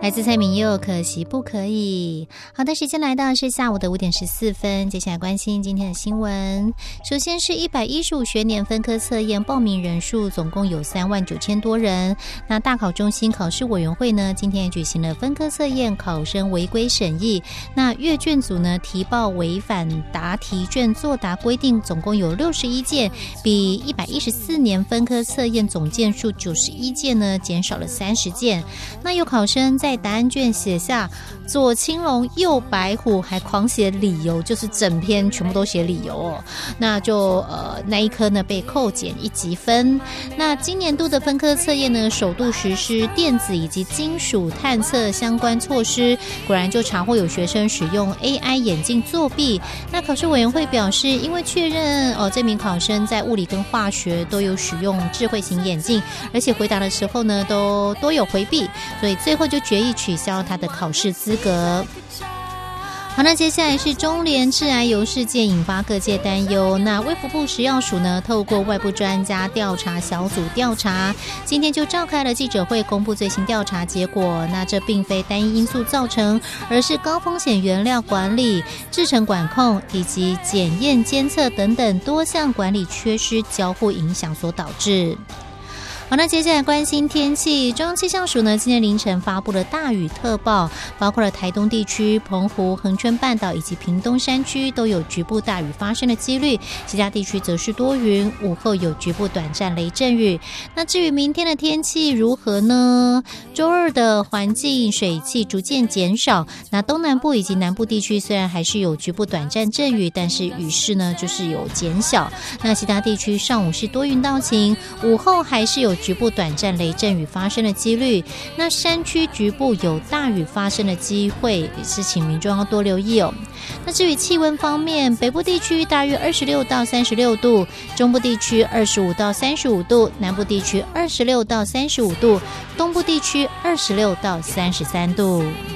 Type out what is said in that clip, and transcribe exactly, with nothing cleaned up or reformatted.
来自蔡明佑，可惜不可以。好的，时间来到是下午的五点十四分，接下来关心今天的新闻。首先是一百一十五学年分科测验报名人数总共有三万九千多人。那大考中心考试委员会呢，今天也举行了分科测验考生违规审议。那阅卷组呢提报违反答题卷作答规定，总共有六十一件，比一百一十四年分科测验总件数九十一件呢减少了三十件。那有考生在答案卷写下左青龙右白虎，还狂写理由，就是整篇全部都写理由哦。那就呃那一科呢被扣减一级分。那今年度的分科测验呢，首度实施电子以及金属探测相关措施，果然就查获有学生使用 A I 眼镜作弊。那考试委员会表示，因为确认哦这名考生在物理跟化学都有使用智慧型眼镜，而且回答的时候呢都多有回避，所以最后就决议取消他的考试资格。好，那接下来是中联致癌油事件引发各界担忧。那卫福部食药署呢，透过外部专家调查小组调查，今天就召开了记者会，公布最新调查结果。那这并非单一因素造成，而是高风险原料管理、制程管控以及检验监测等等多项管理缺失交互影响所导致。好，那接下来关心天气。中央气象署呢，今天凌晨发布了大雨特报，包括了台东地区、澎湖、恒春半岛以及屏东山区都有局部大雨发生的几率，其他地区则是多云，午后有局部短暂雷阵雨。那至于明天的天气如何呢？周二的环境水汽逐渐减少，那东南部以及南部地区虽然还是有局部短暂阵雨，但是雨势呢就是有减小。那其他地区上午是多云到晴，午后还是有局部短暂雷阵雨发生的几率。那山区局部有大雨发生的机会，也是请民众要多留意哦。那至于气温方面，北部地区大约二十六到三十六度，中部地区二十五到三十五度，南部地区二十六到三十五度，东部地区二十六到三十三度。